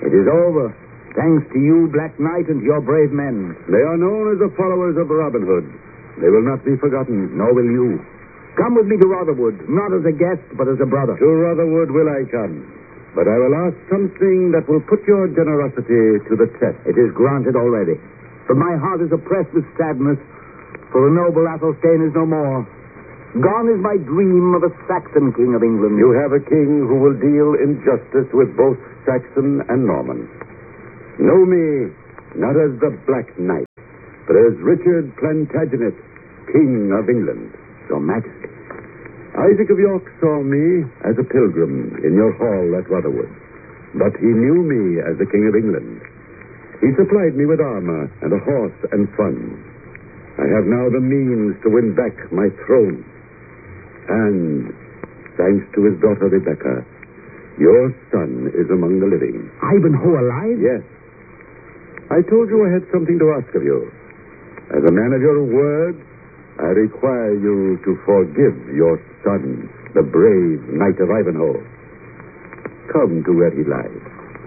It is over. Thanks to you, Black Knight, and your brave men. They are known as the followers of Robin Hood. They will not be forgotten. Nor will you. Come with me to Rotherwood, not as a guest, but as a brother. To Rotherwood will I come. But I will ask something that will put your generosity to the test. It is granted already. But my heart is oppressed with sadness, for the noble Athelstane is no more. Gone is my dream of a Saxon king of England. You have a king who will deal in justice with both Saxon and Norman. Know me not as the Black Knight, but as Richard Plantagenet, King of England. Your Majesty. Isaac of York saw me as a pilgrim in your hall at Rotherwood, but he knew me as the King of England. He supplied me with armor and a horse and funds. I have now the means to win back my throne. And, thanks to his daughter Rebecca, your son is among the living. Ivanhoe alive? Yes. I told you I had something to ask of you. As a man of your word, I require you to forgive your son, the brave Knight of Ivanhoe. Come to where he lies.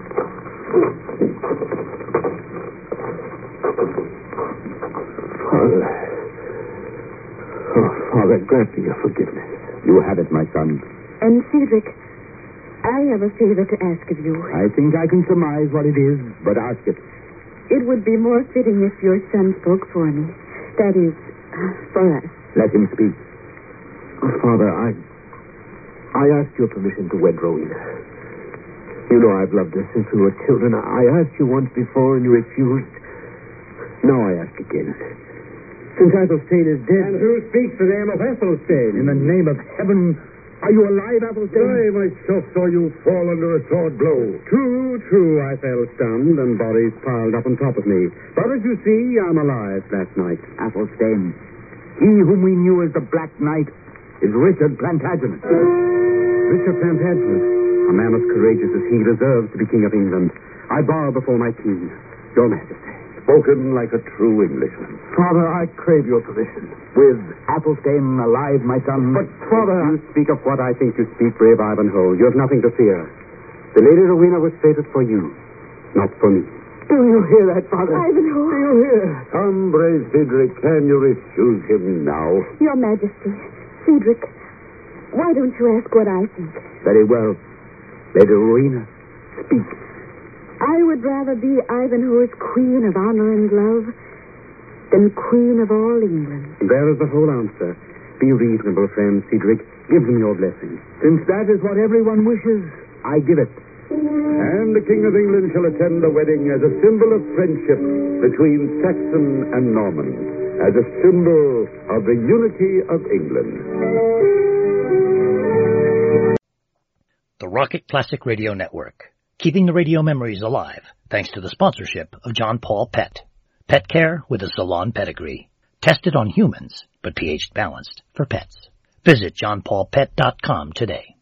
Father. Oh, Father, grant me your forgiveness. You have it, my son. And, Cedric, I have a favor to ask of you. I think I can surmise what it is, but ask it. It would be more fitting if your son spoke for me. That is, for us. Let him speak. Oh, Father, I asked your permission to wed Rowena. You know I've loved her since we were children. I asked you once before and you refused. Now I ask again. Since Athelstane is dead... And who speaks the name of Athelstane? In the name of heaven, are you alive, Athelstane? I myself saw you fall under a sword blow. True, I fell stunned and bodies piled up on top of me. But as you see, I'm alive last night. Athelstane, he whom we knew as the Black Knight is Richard Plantagenet. Richard Plantagenet, a man as courageous as he deserves to be King of England. I bow before my king, your Majesty. Spoken like a true Englishman. Father, I crave your permission. With Athelstane alive, my son... But, Father... You speak of what I think you speak, brave Ivanhoe. You have nothing to fear. The Lady Rowena was fated for you, not for me. Do you hear that, Father? Ivanhoe. Do you hear? Come, brave Cedric, can you refuse him now? Your Majesty, Cedric, why don't you ask what I think? Very well. Lady Rowena, speak. I would rather be Ivanhoe's queen of honor and love than queen of all England. There is the whole answer. Be reasonable, friend Cedric. Give them your blessing. Since that is what everyone wishes, I give it. And the King of England shall attend the wedding as a symbol of friendship between Saxon and Norman, as a symbol of the unity of England. The Rocket Classic Radio Network. Keeping the radio memories alive, thanks to the sponsorship of John Paul Pet. Pet care with a salon pedigree. Tested on humans, but pH balanced for pets. Visit johnpaulpet.com today.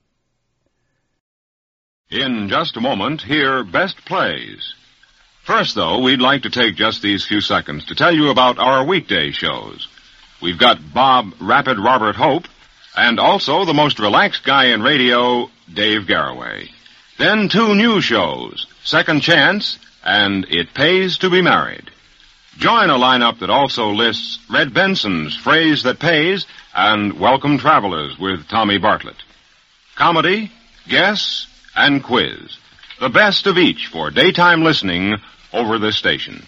In just a moment, hear Best Plays. First, though, we'd like to take just these few seconds to tell you about our weekday shows. We've got Bob Rapid Robert Hope, and also the most relaxed guy in radio, Dave Garraway. Then 2 new shows, Second Chance and It Pays to Be Married. Join a lineup that also lists Red Benson's Phrase That Pays and Welcome Travelers with Tommy Bartlett. Comedy, Guess, and Quiz. The best of each for daytime listening over this station.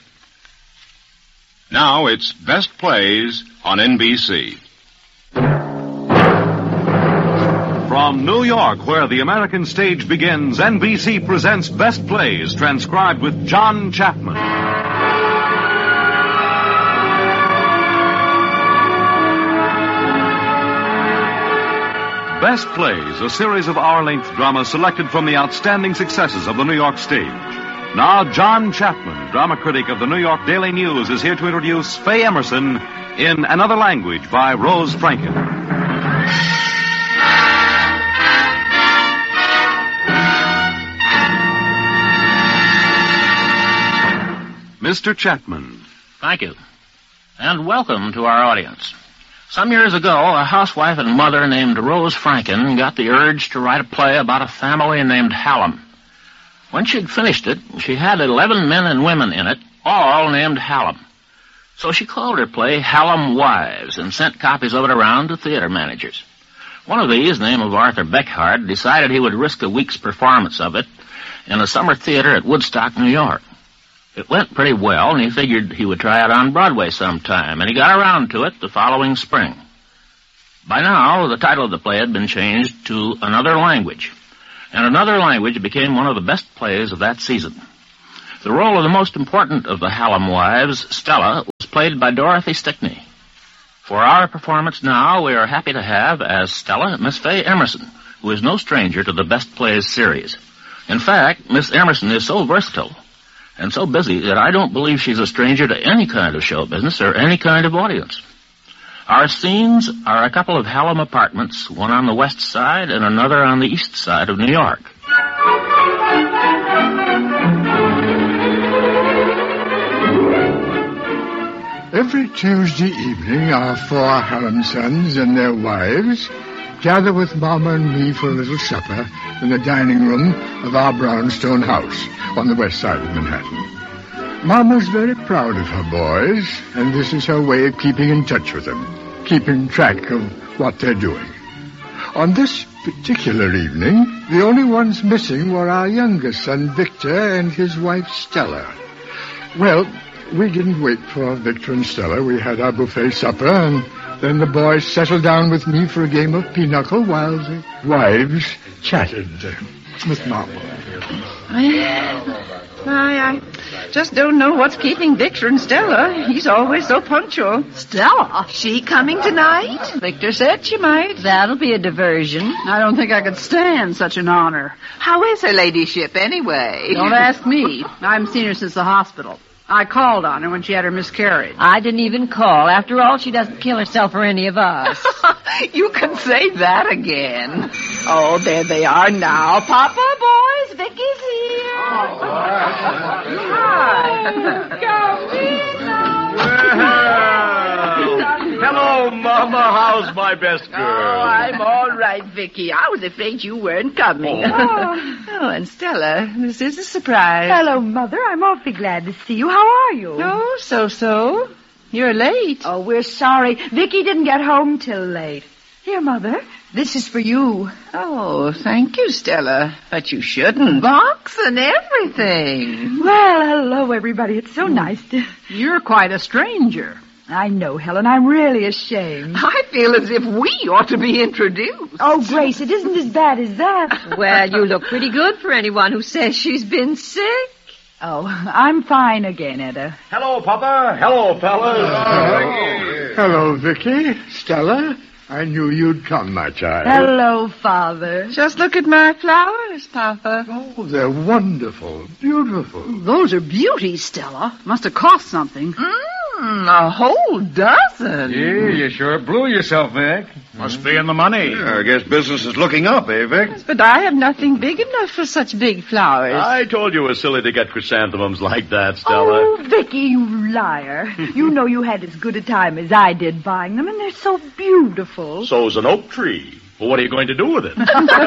Now it's Best Plays on NBC. From New York, where the American stage begins, NBC presents Best Plays, transcribed with John Chapman. Best Plays, a series of hour-length dramas selected from the outstanding successes of the New York stage. Now, John Chapman, drama critic of the New York Daily News, is here to introduce Faye Emerson in Another Language by Rose Franken. Mr. Chapman. Thank you. And welcome to our audience. Some years ago, a housewife and mother named Rose Franken got the urge to write a play about a family named Hallam. When she'd finished it, she had 11 men and women in it, all named Hallam. So she called her play Hallam Wives and sent copies of it around to theater managers. One of these, named of Arthur Beckhard, decided he would risk a week's performance of it in a summer theater at Woodstock, New York. It went pretty well, and he figured he would try it on Broadway sometime, and he got around to it the following spring. By now, the title of the play had been changed to Another Language, and Another Language became one of the best plays of that season. The role of the most important of the Hallam Wives, Stella, was played by Dorothy Stickney. For our performance now, we are happy to have, as Stella, Miss Faye Emerson, who is no stranger to the Best Plays series. In fact, Miss Emerson is so versatile and so busy that I don't believe she's a stranger to any kind of show business or any kind of audience. Our scenes are a couple of Hallam apartments, one on the west side and another on the east side of New York. Every Tuesday evening, our 4 Hallam sons and their wives gather with Mama and me for a little supper in the dining room of our brownstone house on the west side of Manhattan. Mama's very proud of her boys, and this is her way of keeping in touch with them, keeping track of what they're doing. On this particular evening, the only ones missing were our youngest son, Victor, and his wife, Stella. Well, we didn't wait for Victor and Stella. We had our buffet supper, and then the boys settled down with me for a game of pinochle while the wives chatted with Mama. I just don't know what's keeping Victor and Stella. He's always so punctual. Stella? She coming tonight? Victor said she might. That'll be a diversion. I don't think I could stand such an honor. How is her ladyship, anyway? Don't ask me. I haven't seen her since the hospital. I called on her when she had her miscarriage. I didn't even call. After all, she doesn't kill herself for any of us. You can say that again. Oh, there they are now. Papa, boys, Vicky's here. Hi. Come in now. Hello, Mama. How's my best girl? Oh, I'm all right, Vicky. I was afraid you weren't coming. Oh, and Stella, this is a surprise. Hello, Mother. I'm awfully glad to see you. How are you? Oh, so. You're late. Oh, we're sorry. Vicky didn't get home till late. Here, Mother. This is for you. Oh, thank you, Stella. But you shouldn't. Box and everything. Well, hello, everybody. It's so nice to... You're quite a stranger. I know, Helen. I'm really ashamed. I feel as if we ought to be introduced. Oh, Grace, it isn't as bad as that. Well, you look pretty good for anyone who says she's been sick. Oh, I'm fine again, Etta. Hello, Papa. Hello, fellas. Hello, Vicky. Stella. I knew you'd come, my child. Hello, Father. Just look at my flowers, Papa. Oh, they're wonderful. Beautiful. Those are beauties, Stella. Must have cost something. A whole dozen. Yeah, you sure blew yourself, Vic. Must be in the money. Yeah, I guess business is looking up, eh, Vic? Yes, but I have nothing big enough for such big flowers. I told you it was silly to get chrysanthemums like that, Stella. Oh, Vicky, you liar. You know you had as good a time as I did buying them, and they're so beautiful. So's an oak tree. Well, what are you going to do with it? Well,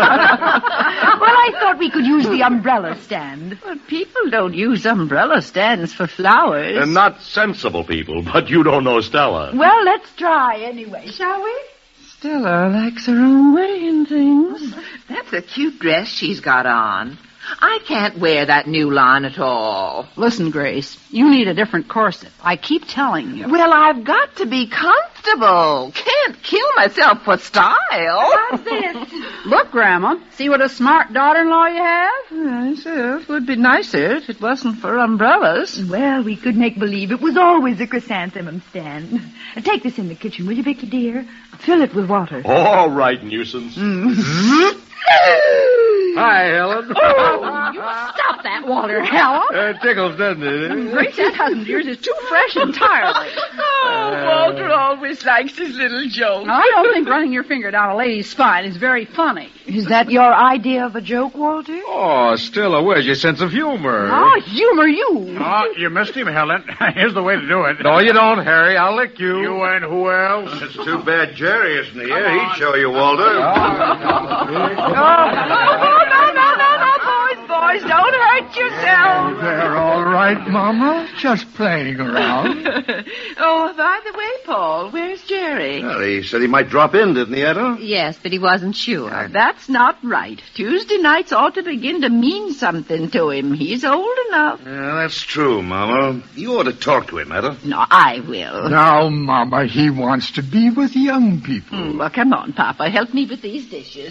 I thought we could use the umbrella stand. But people don't use umbrella stands for flowers. And not sensible people, but you don't know Stella. Well, let's try anyway, shall we? Stella likes her own way and things. That's a cute dress she's got on. I can't wear that new line at all. Listen, Grace, you need a different corset. I keep telling you. Well, I've got to be comfortable. Can't kill myself for style. That's it. Look, Grandma, see what a smart daughter-in-law you have? Yes, it would be nicer if it wasn't for umbrellas. Well, we could make believe it was always a chrysanthemum stand. Take this in the kitchen, will you, Vicky, dear? Fill it with water. All right, nuisance. Hi, Helen. Oh, you stop that water, Helen. It tickles, doesn't it? Grace, that husband of yours is too fresh entirely. Walter always likes his little joke. Now, I don't think running your finger down a lady's spine is very funny. Is that your idea of a joke, Walter? Oh, Stella, where's your sense of humor? Oh, humor you. Oh, you missed him, Helen. Here's the way to do it. No, you don't, Harry. I'll lick you. You and who else? It's too bad Jerry isn't here. He'd show you, Walter. No, boys, don't hurt hurt yourself. They're all right, Mama. Just playing around. Oh, by the way, Paul, where's Jerry? Well, he said he might drop in, didn't he, Etta? Yes, but he wasn't sure. Now, that's not right. Tuesday nights ought to begin to mean something to him. He's old enough. Yeah, that's true, Mama. You ought to talk to him, Etta. No, I will. Now, Mama, he wants to be with young people. Well, come on, Papa. Help me with these dishes.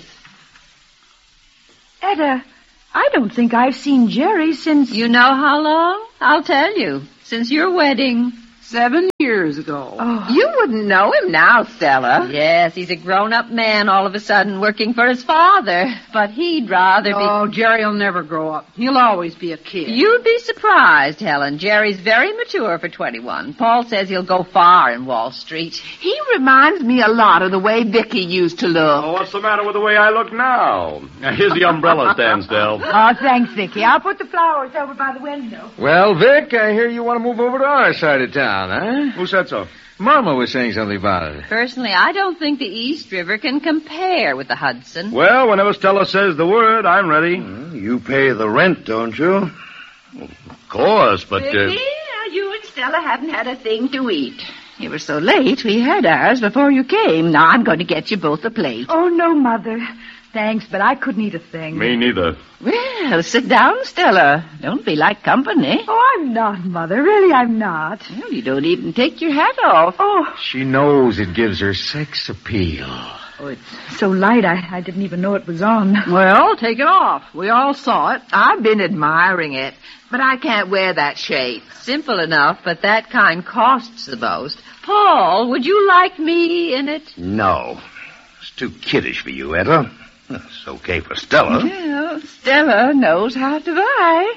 Etta, I don't think I've seen Jerry since... You know how long? I'll tell you. Since your wedding. 7 years ago. Oh. You wouldn't know him now, Stella. Yes, he's a grown-up man all of a sudden working for his father. But he'd rather be... Oh, Jerry'll never grow up. He'll always be a kid. You'd be surprised, Helen. Jerry's very mature for 21. Paul says he'll go far in Wall Street. He reminds me a lot of the way Vicky used to look. Oh, what's the matter with the way I look now? Here's the umbrella stand, Stell. Oh, thanks, Vicky. I'll put the flowers over by the window. Well, Vic, I hear you want to move over to our side of town, huh? Who said so? Mama was saying something about it. Personally, I don't think the East River can compare with the Hudson. Well, whenever Stella says the word, I'm ready. You pay the rent, don't you? Of course, but... Vicky, you and Stella haven't had a thing to eat. You were so late, we had ours before you came. Now I'm going to get you both a plate. Oh, no, Mother. Thanks, but I couldn't eat a thing. Me neither. Well, sit down, Stella. Don't be like company. Oh, I'm not, Mother. Really, I'm not. Well, you don't even take your hat off. Oh. She knows it gives her sex appeal. Oh, it's so light, I didn't even know it was on. Well, take it off. We all saw it. I've been admiring it. But I can't wear that shape. Simple enough, but that kind costs the most. Paul, would you like me in it? No. It's too kiddish for you, Etta. It's okay for Stella. Well, Stella knows how to buy.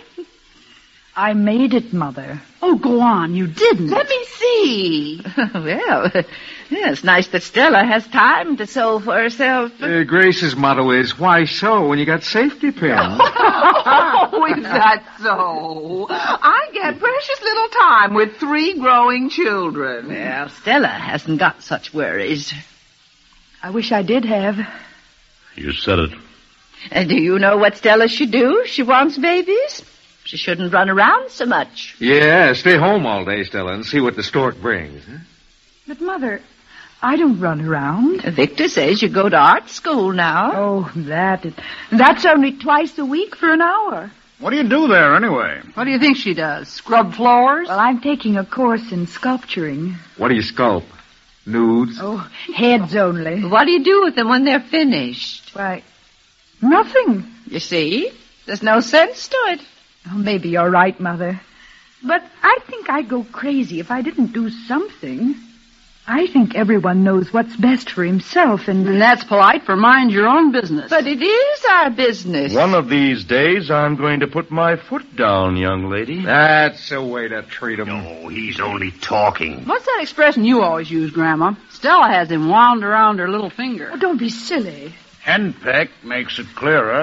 I made it, Mother. Oh, go on. You didn't. Let me see. Well, yeah, it's nice that Stella has time to sew for herself. Grace's motto is, why sew when you got safety pins? Oh, is that so? I get precious little time with 3 growing children. Well, Stella hasn't got such worries. I wish I did have. You said it. And do you know what Stella should do? She wants babies. She shouldn't run around so much. Yeah, stay home all day, Stella, and see what the stork brings. Huh? But, Mother, I don't run around. Victor says you go to art school now. Oh, that's only twice a week for an hour. What do you do there, anyway? What do you think she does? Scrub floors? Well, I'm taking a course in sculpturing. What do you sculpt? Nudes? Oh, heads only. What do you do with them when they're finished? Why, nothing. You see? There's no sense to it. Oh, maybe you're right, Mother. But I think I'd go crazy if I didn't do something. I think everyone knows what's best for himself, and that's polite for mind your own business. But it is our business. One of these days, I'm going to put my foot down, young lady. That's a way to treat him. No, he's only talking. What's that expression you always use, Grandma? Stella has him wound around her little finger. Oh, don't be silly. Henpecked makes it clearer.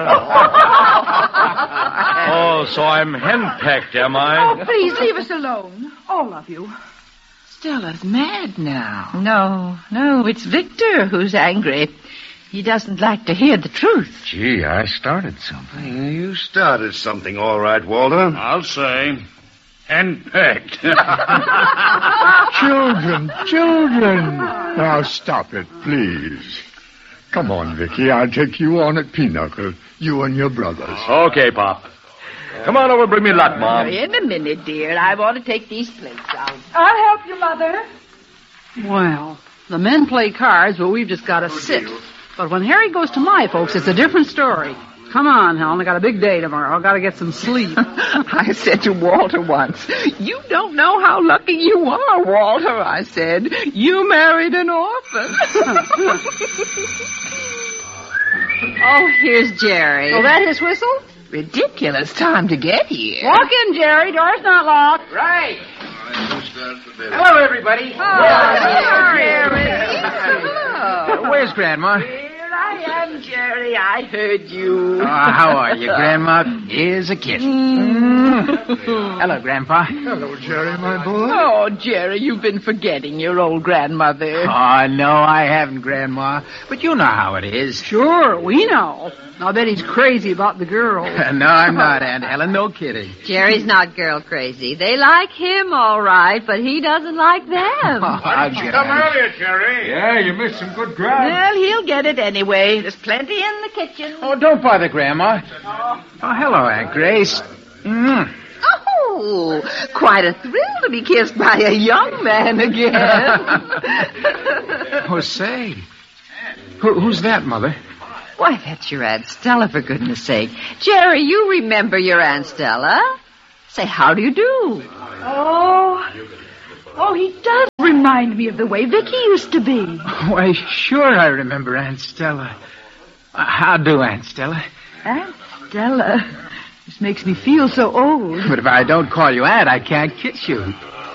Oh, so I'm henpecked, am I? Oh, please, leave us alone. All of you. Stella's mad now. No, it's Victor who's angry. He doesn't like to hear the truth. Gee, I started something. You started something, all right, Walter. I'll say. Henpecked. Children. Now, stop it, please. Come on, Vicky. I'll take you on at Pinochle. You and your brothers. Okay, Pop. Come on over and bring me luck, Mom. In a minute, dear. I want to take these plates out. I'll help you, Mother. Well, the men play cards, but we've just got to sit. But when Harry goes to my folks, it's a different story. Come on, Helen. I got a big day tomorrow. I got to get some sleep. I said to Walter once, you don't know how lucky you are, Walter, I said. You married an orphan. Oh, here's Jerry. Oh, that his whistle? Ridiculous time to get here. Walk in, Jerry. Door's not locked. Right. Hello, everybody. Jerry. Where's Grandma? Here I am, on, Jerry. I heard you. Oh, how are you, Grandma? Here's a kiss. Hello, Grandpa. Hello, Jerry, my boy. Oh, Jerry, you've been forgetting your old grandmother. Oh, no, I haven't, Grandma. But you know how it is. Sure, we know. I bet he's crazy about the girl. No, I'm not, Aunt Helen. No kidding. Jerry's not girl crazy. They like him, all right, but he doesn't like them. Why didn't you come earlier, Jerry? Yeah, you missed some good grub. Well, he'll get it anyway. There's plenty in the kitchen. Oh, don't bother, Grandma. Oh, hello, Aunt Grace. Oh, quite a thrill to be kissed by a young man again. Oh, say. Who's that, Mother? Why, that's your Aunt Stella, for goodness sake. Jerry, you remember your Aunt Stella? Say, how do you do? Oh, he does remind me of the way Vicky used to be. Why, sure I remember Aunt Stella. How do, Aunt Stella? Aunt Stella? This makes me feel so old. But if I don't call you Aunt, I can't kiss you.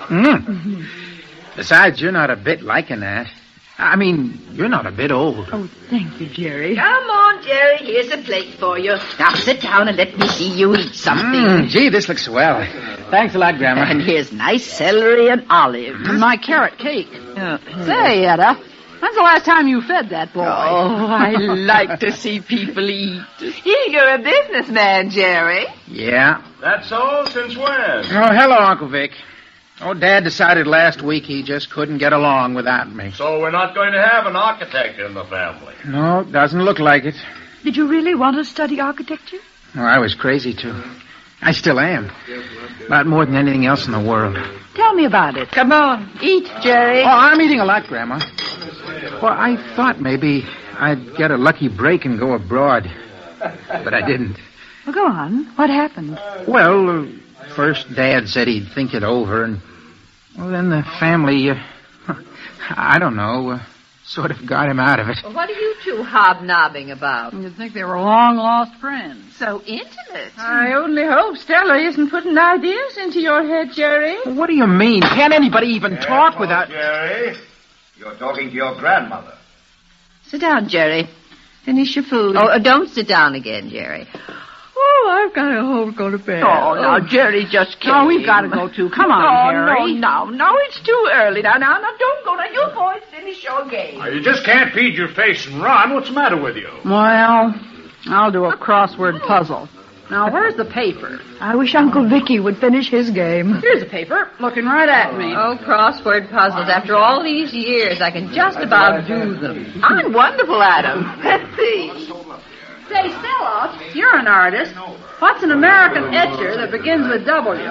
Besides, you're not a bit like an Aunt. I mean, you're not a bit old. Oh, thank you, Jerry. Come on, Jerry. Here's a plate for you. Now sit down and let me see you eat something. Gee, this looks swell. Thanks a lot, Grandma. And here's nice celery and olives. And my carrot cake. Say, Etta, when's the last time you fed that boy? Oh, I like to see people eat. You're a businessman, Jerry. Yeah. That's so? Since when? Oh, hello, Uncle Vic. Oh, Dad decided last week he just couldn't get along without me. So we're not going to have an architect in the family. No, doesn't look like it. Did you really want to study architecture? Oh, I was crazy to. I still am. About more than anything else in the world. Tell me about it. Come on, eat, Jerry. Oh, I'm eating a lot, Grandma. Well, I thought maybe I'd get a lucky break and go abroad. But I didn't. Well, go on. What happened? Well, first Dad said he'd think it over, and well, then the family, I don't know, sort of got him out of it. Well, what are you two hobnobbing about? You'd think they were long-lost friends. So intimate. I only hope Stella isn't putting ideas into your head, Jerry. What do you mean? Can't anybody even talk without... Jerry, you're talking to your grandmother. Sit down, Jerry. Finish your food. Oh, don't sit down again, Jerry. Oh, I've got to go to bed. Oh, now, Jerry just came. Oh, we've got to go, too. Come on, Harry. No, it's too early. Now, don't go. Now, you boys finish your game. You just can't feed your face and run. What's the matter with you? Well, I'll do a crossword puzzle. Now, where's the paper? I wish Uncle Vicky would finish his game. Here's a paper, looking right at me. Oh, crossword puzzles. After all these years, I can just about do them. I'm wonderful at them. Let's see. Say, Stella, you're an artist. What's an American etcher that begins with W?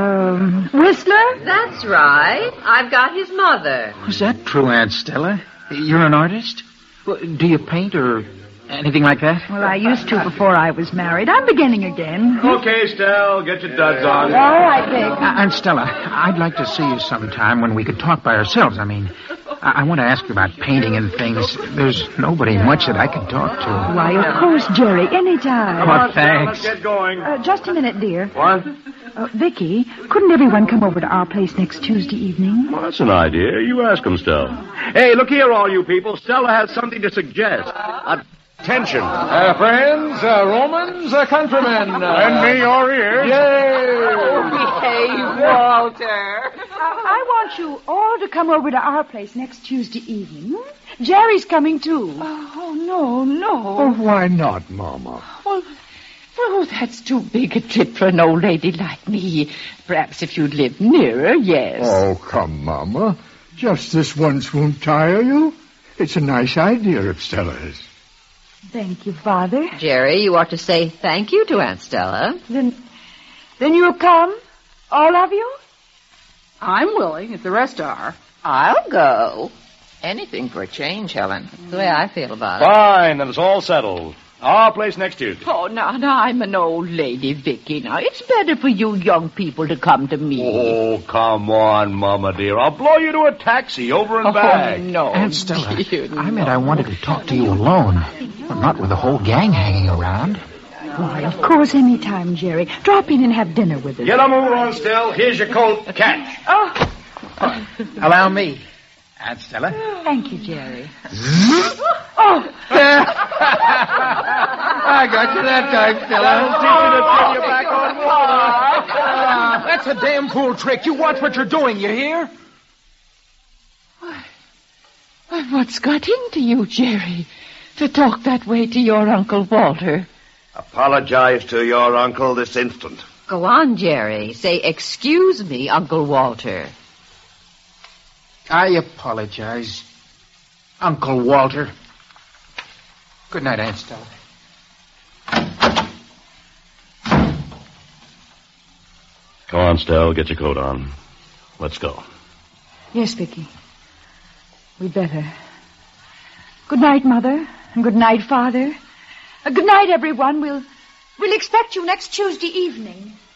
Whistler? That's right. I've got his mother. Was that true, Aunt Stella? You're an artist? Do you paint or anything like that? Well, I used to before I was married. I'm beginning again. Okay, Stell, get your duds on. All right, Vic. Aunt Stella, I'd like to see you sometime when we could talk by ourselves. I mean, I want to ask you about painting and things. There's nobody much that I can talk to. Why, of course, Jerry, anytime. Oh, thanks. Let's get going. Just a minute, dear. What? Vicky, couldn't everyone come over to our place next Tuesday evening? Well, that's an idea. You ask him, Stella. Hey, look here, all you people. Stella has something to suggest. Attention. Friends, Romans, countrymen. Lend me your ears. Yay! Oh, behave, Walter. I want you all to come over to our place next Tuesday evening. Jerry's coming, too. Oh, no. Oh, why not, Mama? Well, that's too big a trip for an old lady like me. Perhaps if you'd lived nearer, yes. Oh, come, Mama. Just this once won't tire you. It's a nice idea of Stella's. Thank you, Father. Jerry, you ought to say thank you to Aunt Stella. Then you'll come? All of you? I'm willing, if the rest are. I'll go. Anything for a change, Helen. That's the way I feel about it. Fine, then it's all settled. Our place next Tuesday. Oh, now, I'm an old lady, Vicky. Now, it's better for you young people to come to me. Oh, come on, Mama, dear. I'll blow you to a taxi over and back. Oh, no. Aunt Stella, dear, no. I meant I wanted to talk to you alone. Well, not with the whole gang hanging around. Why, of course, any time, Jerry. Drop in and have dinner with us. Get a move on, Stell. Here's your coat. Catch. Allow me. Aunt Stella. Thank you, Jerry. Oh! I got you that time, Stella. Teaching to turn you back on water. That's a damn fool trick. You watch what you're doing, you hear? What's got into you, Jerry, to talk that way to your Uncle Walter? Apologize to your uncle this instant. Go on, Jerry. Say, excuse me, Uncle Walter. I apologize, Uncle Walter. Good night, Aunt Stella. Come on, Stell. Get your coat on. Let's go. Yes, Vicky. We'd better. Good night, Mother. And good night, Father. Good night, everyone. We'll expect you next Tuesday evening.